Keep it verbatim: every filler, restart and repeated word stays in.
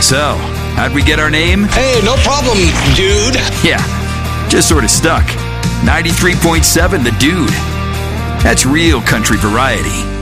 So, how'd we get our name? Hey, no problem, dude. Yeah, just sort of stuck. ninety-three point seven The Dude. That's real country variety.